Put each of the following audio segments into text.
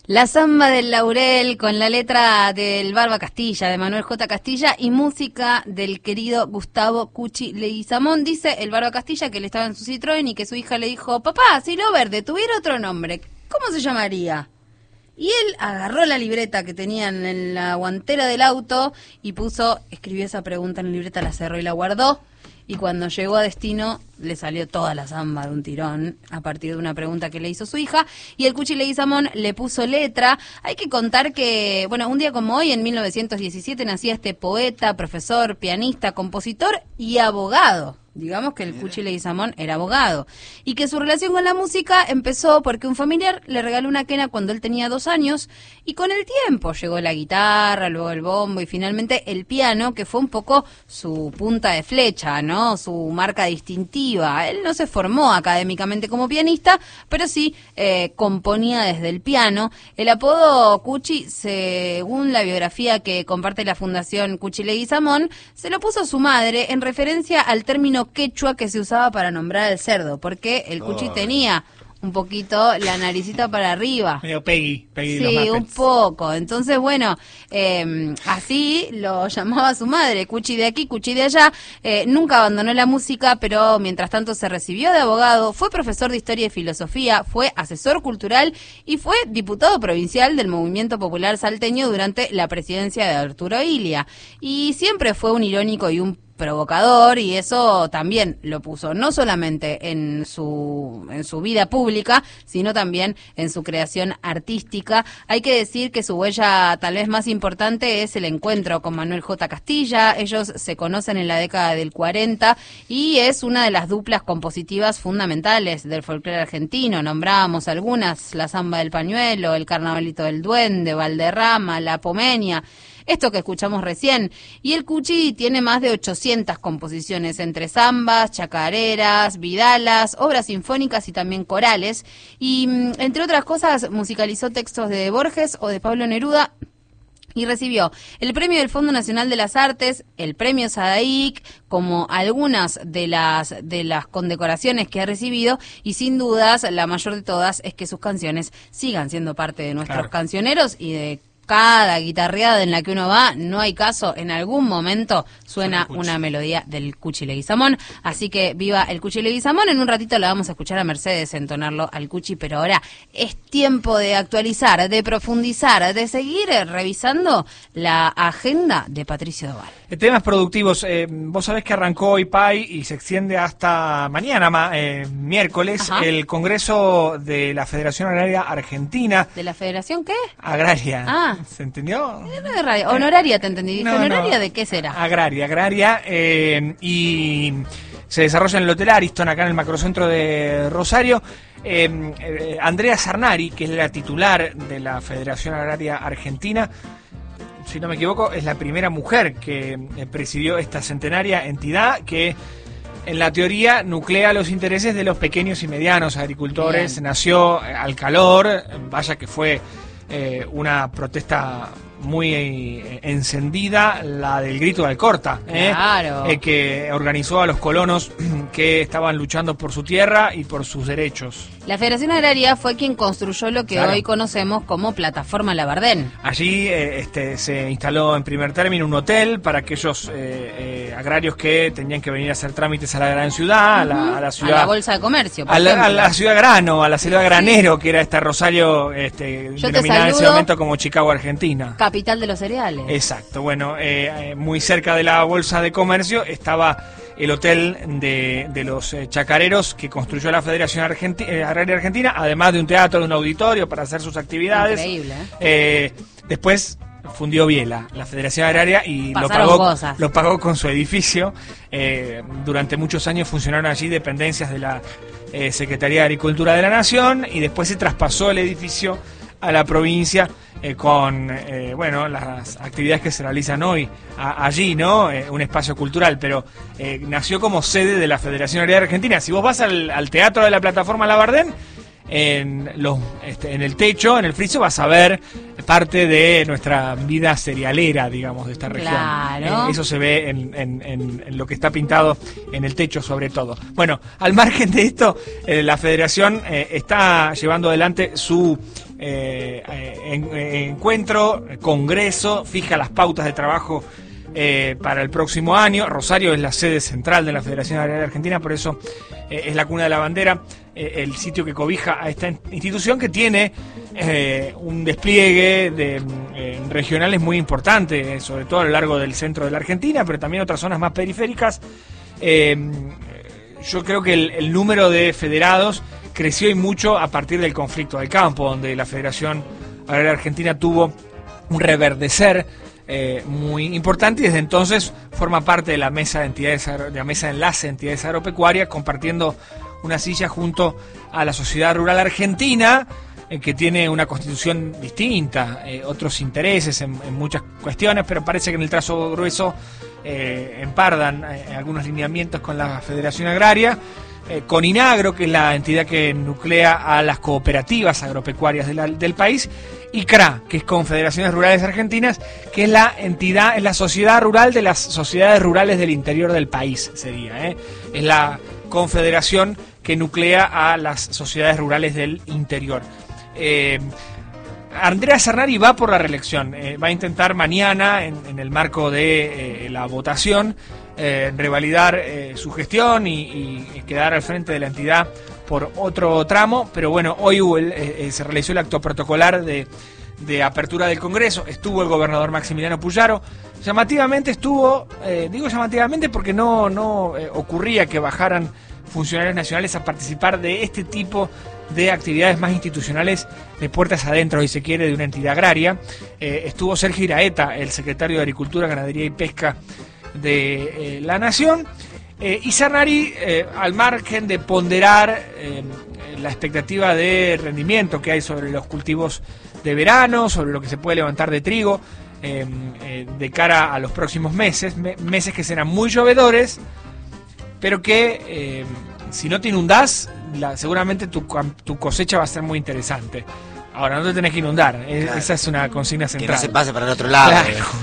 La Zamba del Laurel con la letra del Barba Castilla, de Manuel J. Castilla, y música del querido Gustavo Cuchi Leguizamón. Dice el Barba Castilla que él estaba en su Citroën y que su hija le dijo: papá, si lo verde tuviera otro nombre, ¿cómo se llamaría? Y él agarró la libreta que tenían en la guantera del auto y escribió esa pregunta en la libreta, la cerró y la guardó. Y cuando llegó a destino, le salió toda la zamba de un tirón a partir de una pregunta que le hizo su hija. Y el Cuchi Leguizamón le puso letra. Hay que contar que, bueno, un día como hoy, en 1917, nacía este poeta, profesor, pianista, compositor y abogado. Digamos que el Cuchi Leguizamón era abogado. Y que su relación con la música empezó porque un familiar le regaló una quena cuando él tenía 2 años. Y con el tiempo llegó la guitarra, luego el bombo y finalmente el piano, que fue un poco su punta de flecha, ¿no? Su marca distintiva. Él no se formó académicamente como pianista, pero sí componía desde el piano. El apodo Cuchi, según la biografía que comparte la Fundación Cuchi Leguizamón, se lo puso su madre en referencia al término quechua que se usaba para nombrar al cerdo, porque el Cuchi tenía un poquito la naricita para arriba. Medio Peggy sí, un poco. Entonces, bueno, así lo llamaba su madre, Cuchi de aquí, Cuchi de allá. Nunca abandonó la música, pero mientras tanto se recibió de abogado, fue profesor de Historia y Filosofía, fue asesor cultural y fue diputado provincial del Movimiento Popular Salteño durante la presidencia de Arturo Illia. Y siempre fue un irónico y un provocador, y eso también lo puso no solamente en su vida pública, sino también en su creación artística. Hay que decir que su huella tal vez más importante es el encuentro con Manuel J. Castilla. Ellos se conocen en la década del 40 y es una de las duplas compositivas fundamentales del folclore argentino. Nombrábamos algunas: la Zamba del Pañuelo, el Carnavalito del Duende, Valderrama, la Pomenia, esto que escuchamos recién. Y el Cuchi tiene más de 800 composiciones entre zambas, chacareras, vidalas, obras sinfónicas y también corales. Y, entre otras cosas, musicalizó textos de Borges o de Pablo Neruda. Y recibió el premio del Fondo Nacional de las Artes, el premio Sadaic, como algunas de las condecoraciones que ha recibido, y sin dudas la mayor de todas es que sus canciones sigan siendo parte de nuestros cancioneros y de cada guitarreada en la que uno va, no hay caso, en algún momento suena una melodía del Cuchi Leguizamón. Así que viva el Cuchi Leguizamón. En un ratito la vamos a escuchar a Mercedes entonarlo al Cuchi, pero ahora es tiempo de actualizar, de profundizar, de seguir revisando la agenda de Patricio Doval. Temas productivos. Vos sabés que arrancó hoy PAI y se extiende hasta mañana, miércoles, el Congreso de la Federación Agraria Argentina. ¿De la Federación qué? Agraria. Ah. ¿Se entendió? Honoraria te entendí. Dije, ¿honoraria de qué será? Agraria. Y se desarrolla en el Hotel Ariston, acá en el macrocentro de Rosario. Andrea Sarnari, que es la titular de la Federación Agraria Argentina, si no me equivoco, es la primera mujer que presidió esta centenaria entidad que, en la teoría, nuclea los intereses de los pequeños y medianos agricultores. Bien. Nació al calor, vaya que fue una protesta muy encendida, la del grito de Alcorta, claro. Que organizó a los colonos que estaban luchando por su tierra y por sus derechos. La Federación Agraria fue quien construyó lo que hoy conocemos como Plataforma Labardén. Allí se instaló en primer término un hotel para aquellos agrarios que tenían que venir a hacer trámites a la gran ciudad, a la ciudad, a la Bolsa de Comercio, a la ciudad grano, a la ciudad granero, que era esta Rosario, denominada en ese momento como Chicago, Argentina. Capital de los cereales. Exacto. Bueno, muy cerca de la Bolsa de Comercio estaba el hotel de los chacareros que construyó la Federación Agraria Argentina, además de un teatro, de un auditorio para hacer sus actividades. Increíble. Después fundió Biela, la Federación Agraria, y lo pagó con su edificio. Durante muchos años funcionaron allí dependencias de la Secretaría de Agricultura de la Nación, y después se traspasó el edificio a la provincia con las actividades que se realizan hoy allí, ¿no? Un espacio cultural, pero nació como sede de la Federación Agraria Argentina. Si vos vas al Teatro de la Plataforma Labardén, en el techo, en el friso, vas a ver parte de nuestra vida cerealera, digamos, de esta región. Claro. Eso se ve en lo que está pintado en el techo, sobre todo. Bueno, al margen de esto, la Federación está llevando adelante su encuentro, congreso, fija las pautas de trabajo para el próximo año. Rosario es la sede central de la Federación Agraria Argentina, por eso es la cuna de la bandera, el sitio que cobija a esta institución, que tiene un despliegue de regionales muy importante, sobre todo a lo largo del centro de la Argentina, pero también otras zonas más periféricas. Yo creo que el número de federados creció y mucho a partir del conflicto del campo, donde la Federación Agraria Argentina tuvo un reverdecer muy importante, y desde entonces forma parte de la mesa de entidades, de la mesa de enlace de entidades agropecuarias, compartiendo una silla junto a la Sociedad Rural Argentina, que tiene una constitución distinta, otros intereses en muchas cuestiones, pero parece que en el trazo grueso empardan algunos lineamientos con la Federación Agraria, con INAGRO, que es la entidad que nuclea a las cooperativas agropecuarias del país, y CRA, que es Confederaciones Rurales Argentinas, que es la entidad, es la sociedad rural de las sociedades rurales del interior del país, sería, es la confederación que nuclea a las sociedades rurales del interior. Andrea Cernari va por la reelección, va a intentar mañana, en el marco de la votación, revalidar su gestión y quedar al frente de la entidad por otro tramo, pero bueno, hoy se realizó el acto protocolar de apertura del Congreso. Estuvo el gobernador Maximiliano Puyaro. Llamativamente estuvo, digo llamativamente porque no ocurría que bajaran funcionarios nacionales a participar de este tipo de actividades más institucionales, de puertas adentro, si se quiere, de una entidad agraria. Estuvo Sergio Iraeta, el secretario de Agricultura, Ganadería y Pesca de la Nación, y Cernari, al margen de ponderar la expectativa de rendimiento que hay sobre los cultivos de verano, sobre lo que se puede levantar de trigo de cara a los próximos meses que serán muy llovedores, pero que si no te inundás, seguramente tu cosecha va a ser muy interesante. Ahora, no te tenés que inundar, claro. Esa es una consigna central. Que no se pase para el otro lado.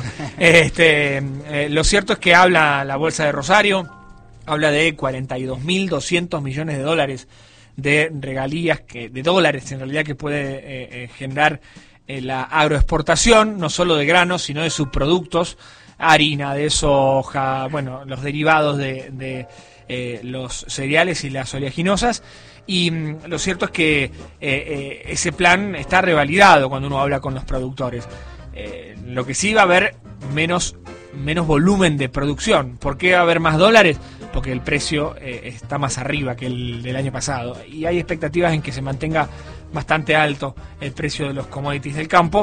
Claro. Lo cierto es que habla la Bolsa de Rosario, habla de 42.200 millones de dólares de regalías, de dólares en realidad, que puede generar la agroexportación, no solo de granos, sino de subproductos, harina, de soja, bueno, los derivados de los cereales y las oleaginosas. Y lo cierto es que ese plan está revalidado cuando uno habla con los productores. Lo que sí va a haber menos volumen de producción. ¿Por qué va a haber más dólares? Porque el precio está más arriba que el del año pasado. Y hay expectativas en que se mantenga bastante alto el precio de los commodities del campo.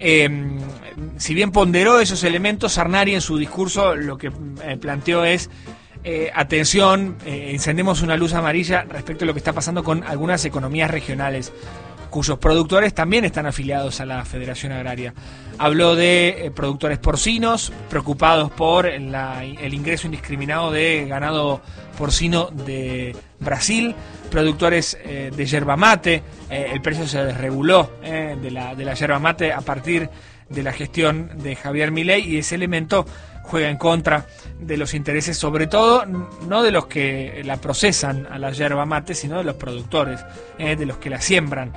Si bien ponderó esos elementos, Cernari en su discurso lo que planteó es: atención, encendemos una luz amarilla respecto a lo que está pasando con algunas economías regionales cuyos productores también están afiliados a la Federación Agraria. Habló de productores porcinos preocupados por el ingreso indiscriminado de ganado porcino de Brasil, productores de yerba mate, el precio se desreguló de la yerba mate a partir de la gestión de Javier Milei, y ese elemento juega en contra de los intereses, sobre todo no de los que la procesan a la yerba mate, sino de los productores, de los que la siembran.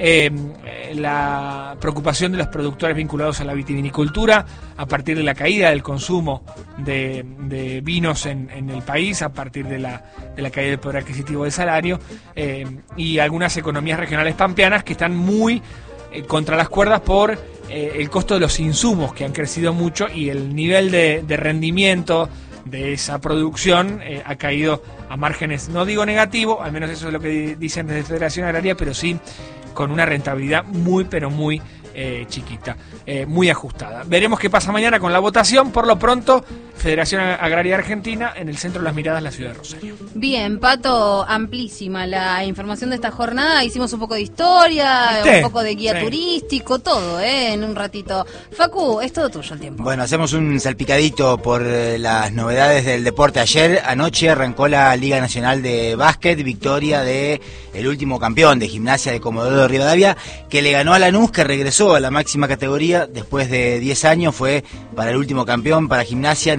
La preocupación de los productores vinculados a la vitivinicultura a partir de la caída del consumo de vinos en el país, a partir de la caída del poder adquisitivo del salario, y algunas economías regionales pampeanas que están muy contra las cuerdas por el costo de los insumos, que han crecido mucho, y el nivel de rendimiento de esa producción ha caído a márgenes, no digo negativo, al menos eso es lo que dicen desde Federación Agraria, pero sí con una rentabilidad muy chiquita, muy ajustada. Veremos qué pasa mañana con la votación. Por lo pronto, Federación Agraria Argentina, en el centro de las miradas, la ciudad de Rosario. Bien, Pato, amplísima la información de esta jornada. Hicimos un poco de historia, ¿Viste? un poco de guía Sí. turístico, todo, en un ratito. Facu, es todo tuyo el tiempo. Bueno, hacemos un salpicadito por las novedades del deporte. Ayer anoche arrancó la Liga Nacional de Básquet, victoria de el último campeón de Gimnasia de Comodoro de Rivadavia, que le ganó a Lanús, que regresó a la máxima categoría después de 10 años. Fue para el último campeón, para Gimnasia,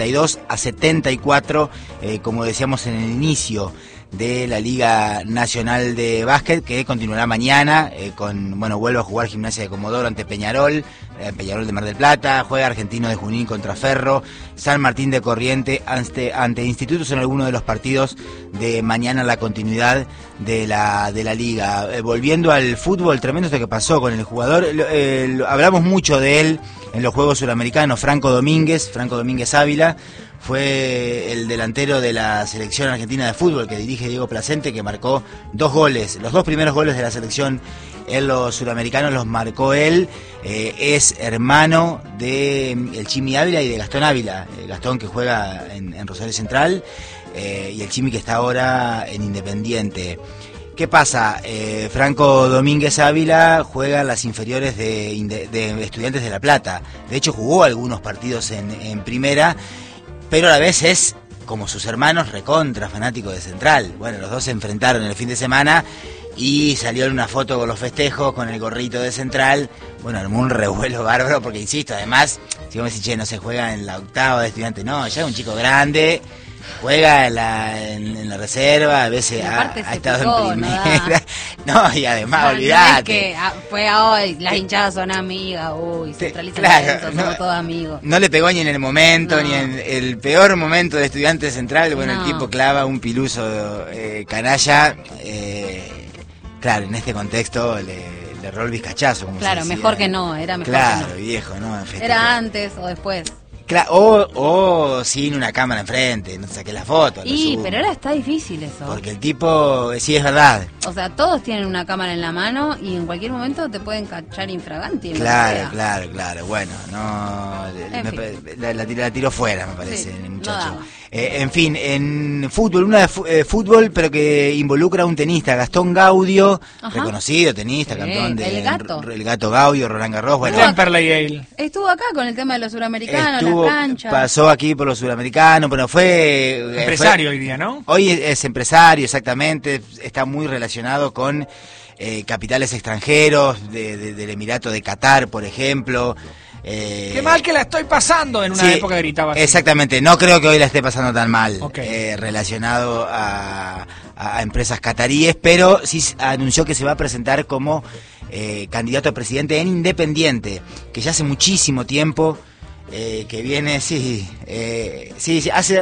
92-74, como decíamos en el inicio de la Liga Nacional de Básquet, que continuará mañana vuelve a jugar Gimnasia de Comodoro ante Peñarol, Peñarol de Mar del Plata, juega Argentino de Junín contra Ferro, San Martín de Corrientes ante Institutos en alguno de los partidos de mañana, la continuidad de la liga. Volviendo al fútbol, tremendo esto que pasó con el jugador, hablamos mucho de él en los Juegos Suramericanos, Franco Domínguez Ávila. Fue el delantero de la selección argentina de fútbol que dirige Diego Placente, que marcó 2 goles. Los 2 primeros goles de la selección en los suramericanos los marcó él. Es hermano de el Chimi Ávila y de Gastón Ávila. Gastón, que juega en Rosario Central, y el Chimi, que está ahora en Independiente. ¿Qué pasa? Franco Domínguez Ávila juega en las inferiores de Estudiantes de La Plata. De hecho, jugó algunos partidos en primera, pero a la vez es, como sus hermanos, recontra fanático de Central. Bueno, los dos se enfrentaron el fin de semana y salió en una foto con los festejos, con el gorrito de Central. Bueno, armó un revuelo bárbaro, porque insisto, además, si vos me decís, che, no se juega en la octava de Estudiantes, no, ya es un chico grande, juega en la reserva, a veces ha estado picó, en primera. No, y además, olvidate. No es que fue hoy, las hinchadas son amigas, centraliza claro, somos todos amigos. No le pegó ni en el momento, No. ni en el peor momento de Estudiantes Central. Bueno, No. el tipo clava un piluso canalla. Claro, en este contexto le erró el vizcachazo, como Claro, se decía. mejor que no, era mejor Claro, que no. viejo, ¿no? Era antes o después. O sin una cámara enfrente, no saqué la foto. lo subo. Pero ahora está difícil eso. Porque el tipo, sí, es verdad. O sea, todos tienen una cámara en la mano y en cualquier momento te pueden cachar infraganti. Claro. Bueno, no. La tiró fuera, me parece, Sí, el no muchacho. daba. En fin, en fútbol, fútbol, pero que involucra a un tenista, Gastón Gaudio, Ajá. reconocido tenista, Sí, campeón de. el Gato Gaudio, Roland Garros. Bueno, Temperley Yale. Estuvo acá con el tema de los suramericanos, las canchas. pasó aquí por los suramericanos, pero fue. Empresario hoy día, ¿no? Hoy es empresario, exactamente, está muy relacionado con capitales extranjeros, del Emirato de Qatar, por ejemplo. Qué mal que la estoy pasando, en una época gritaba así. Exactamente, no creo que hoy la esté pasando tan mal, Okay. relacionado a empresas cataríes, pero sí anunció que se va a presentar como candidato a presidente en Independiente, que ya hace muchísimo tiempo que viene, hace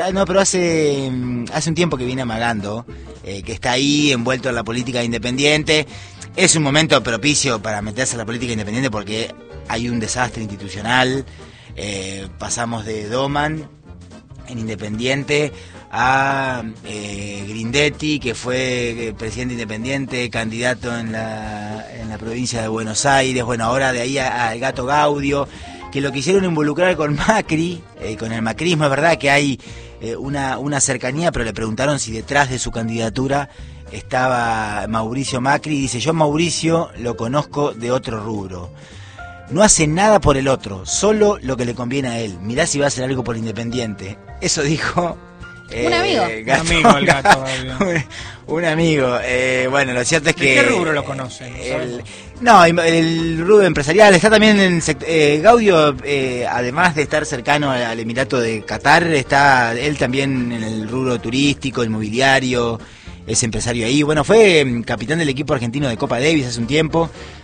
un tiempo que viene amagando, que está ahí envuelto en la política independiente. Es un momento propicio para meterse en la política independiente porque hay un desastre institucional. Pasamos de Doman en Independiente a Grindetti, que fue presidente independiente, candidato en la provincia de Buenos Aires. Bueno, ahora de ahí al Gato Gaudio, que lo quisieron involucrar con Macri, con el macrismo. Es verdad que hay una cercanía, pero le preguntaron si detrás de su candidatura estaba Mauricio Macri, y dice: yo Mauricio lo conozco de otro rubro. No hace nada por el otro, solo lo que le conviene a él. Mirá si va a hacer algo por Independiente. Eso dijo un amigo. El Gato. Un amigo. Bueno, lo cierto es que... ¿De qué rubro lo conocen? El rubro empresarial. Está también en Gaudio, además de estar cercano al Emirato de Qatar, está él también en el rubro turístico, inmobiliario, es empresario ahí. Bueno, fue capitán del equipo argentino de Copa Davis hace un tiempo.